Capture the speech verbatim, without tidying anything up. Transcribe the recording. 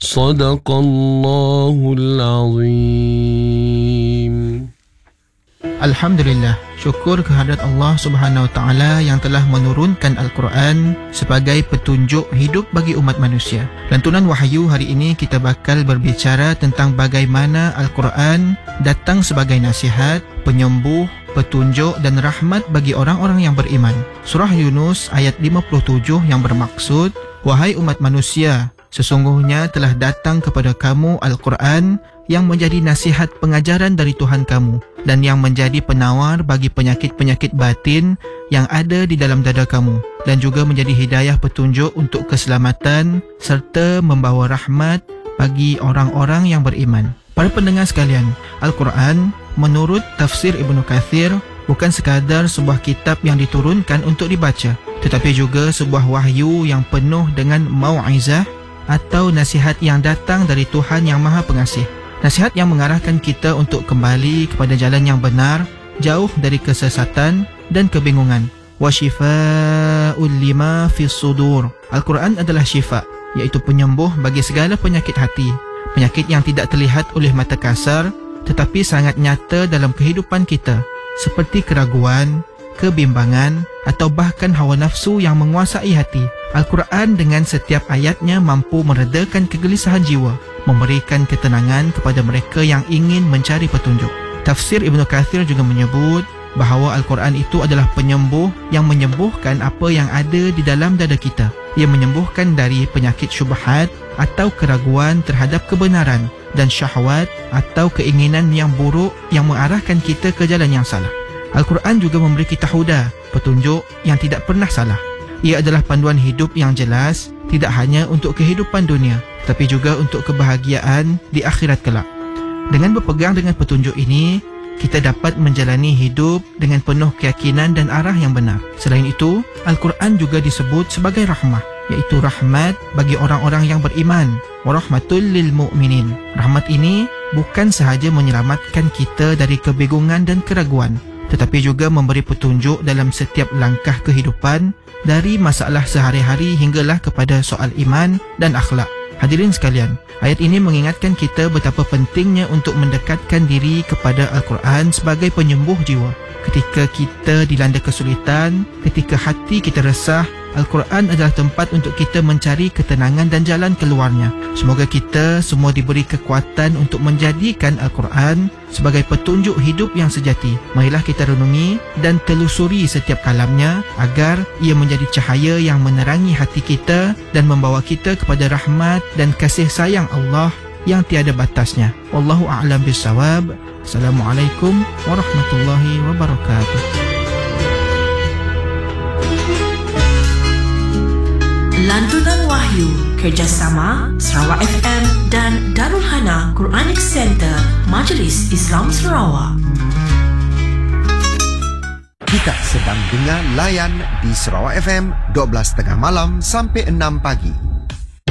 Sadaqallahul Azim. Alhamdulillah, syukur kehadrat Allah Subhanahu Wa Taala yang telah menurunkan Al-Quran sebagai petunjuk hidup bagi umat manusia. Lantunan Wahyu hari ini kita bakal berbicara tentang bagaimana Al-Quran datang sebagai nasihat, penyembuh, petunjuk dan rahmat bagi orang-orang yang beriman. Surah Yunus ayat lima puluh tujuh yang bermaksud, "Wahai umat manusia, sesungguhnya telah datang kepada kamu Al-Quran yang menjadi nasihat pengajaran dari Tuhan kamu dan yang menjadi penawar bagi penyakit-penyakit batin yang ada di dalam dada kamu dan juga menjadi hidayah petunjuk untuk keselamatan serta membawa rahmat bagi orang-orang yang beriman." Para pendengar sekalian, Al-Quran menurut tafsir Ibnu Kathir bukan sekadar sebuah kitab yang diturunkan untuk dibaca, tetapi juga sebuah wahyu yang penuh dengan mau'izah atau nasihat yang datang dari Tuhan yang Maha Pengasih. Nasihat yang mengarahkan kita untuk kembali kepada jalan yang benar, jauh dari kesesatan dan kebingungan. Wa shifaa'ul lima fis sudur. Al-Quran adalah syifa, iaitu penyembuh bagi segala penyakit hati, penyakit yang tidak terlihat oleh mata kasar tetapi sangat nyata dalam kehidupan kita, seperti keraguan, kebimbangan atau bahkan hawa nafsu yang menguasai hati. Al-Quran dengan setiap ayatnya mampu meredakan kegelisahan jiwa, memberikan ketenangan kepada mereka yang ingin mencari petunjuk. Tafsir Ibnu Kathir juga menyebut bahawa Al-Quran itu adalah penyembuh yang menyembuhkan apa yang ada di dalam dada kita. Ia menyembuhkan dari penyakit syubhat atau keraguan terhadap kebenaran dan syahwat atau keinginan yang buruk yang mengarahkan kita ke jalan yang salah. Al-Quran juga memberi kita huda, petunjuk yang tidak pernah salah. Ia adalah panduan hidup yang jelas, tidak hanya untuk kehidupan dunia, tapi juga untuk kebahagiaan di akhirat kelak. Dengan berpegang dengan petunjuk ini, kita dapat menjalani hidup dengan penuh keyakinan dan arah yang benar. Selain itu, Al-Quran juga disebut sebagai rahmah, iaitu rahmat bagi orang-orang yang beriman. Warahmatul lil mu'minin. Rahmat ini bukan sahaja menyelamatkan kita dari kebingungan dan keraguan, tetapi juga memberi petunjuk dalam setiap langkah kehidupan, dari masalah sehari-hari hinggalah kepada soal iman dan akhlak. Hadirin sekalian, ayat ini mengingatkan kita betapa pentingnya untuk mendekatkan diri kepada Al-Quran sebagai penyembuh jiwa. Ketika kita dilanda kesulitan, ketika hati kita resah, Al-Quran adalah tempat untuk kita mencari ketenangan dan jalan keluarnya. Semoga kita semua diberi kekuatan untuk menjadikan Al-Quran sebagai petunjuk hidup yang sejati. Marilah kita renungi dan telusuri setiap kalamnya agar ia menjadi cahaya yang menerangi hati kita dan membawa kita kepada rahmat dan kasih sayang Allah yang tiada batasnya. Wallahu a'lam bissawab. Assalamualaikum warahmatullahi wabarakatuh. Lantunan Wahyu kerjasama Sarawak F M dan Darul Hana Quranic Center Majlis Islam Sarawak. Kita sedang dengar layan di Sarawak F M dua belas tiga puluh malam sampai enam pagi.